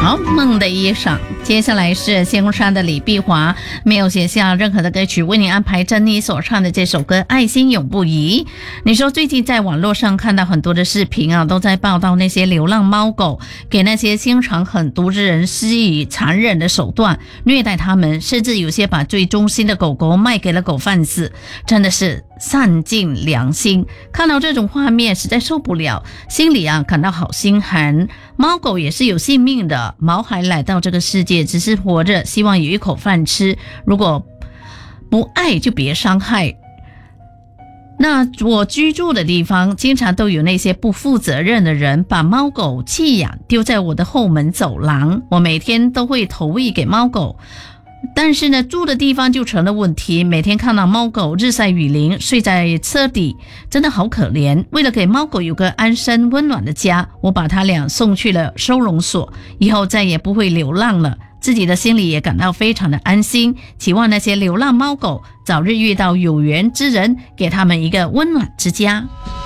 好，梦的衣裳。接下来是仙公山的李碧华，没有写下任何的歌曲，为你安排珍妮所唱的这首歌《爱心永不移》。你说最近在网络上看到很多的视频啊，都在报道那些流浪猫狗给那些心肠狠毒之人施以残忍的手段虐待他们，甚至有些把最忠心的狗狗卖给了狗贩子，真的是丧尽良心。看到这种画面实在受不了，心里感到好心寒。猫狗也是有性命的，毛孩来到这个世界只是活着，希望有一口饭吃，如果不爱就别伤害。那我居住的地方经常都有那些不负责任的人把猫狗弃养丢在我的后门走廊，我每天都会投喂给猫狗，但是呢，住的地方就成了问题，每天看到猫狗日晒雨淋，睡在车底，真的好可怜。为了给猫狗有个安身温暖的家，我把它俩送去了收容所，以后再也不会流浪了。自己的心里也感到非常的安心，期望那些流浪猫狗早日遇到有缘之人，给他们一个温暖之家。